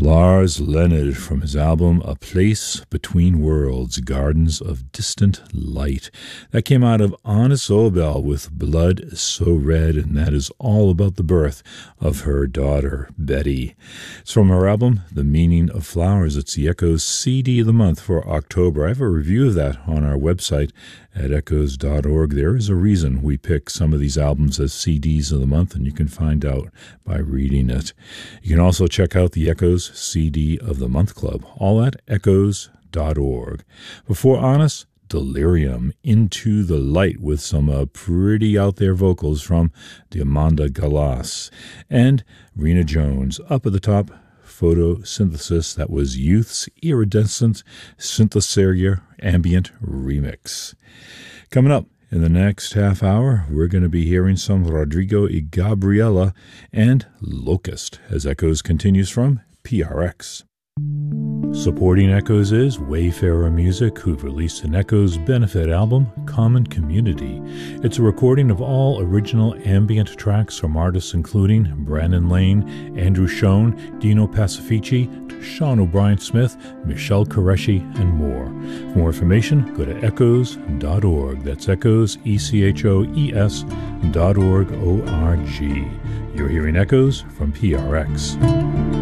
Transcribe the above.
Lars Leonard from his album A Place Between Worlds, Gardens of Distant Light. That came out of Anna Sobel with Blood So Red, and that is all about the birth of her daughter, Betty. It's from her album, The Meaning of Flowers. It's the Echoes CD of the month for October. I have a review of that on our website at echoes.org. There is a reason we pick some of these albums as CDs of the month, and you can find out by reading it. You can also check out the Echoes CD of the Month Club, all at echoes.org. Before Honest, Delirium, Into the Light, with some pretty out there vocals from Diamanda Galas. And Rena Jones, up at the top, Photosynthesis. That was Youth's Iridescent Synthesizer Ambient Remix. Coming up in the next half hour, we're going to be hearing some Rodrigo y Gabriela and Locust as Echoes continues from PRX. Supporting Echoes is Wayfarer Music, who've released an Echoes benefit album, Common Community. It's a recording of all original ambient tracks from artists including Brandon Lane, Andrew Schoen, Dino Pacifici, Sean O'Brien Smith, Michelle Qureshi, and more. For more information, go to echoes.org. That's echoes, ECHOES.org, O-R-G. You're hearing Echoes from PRX.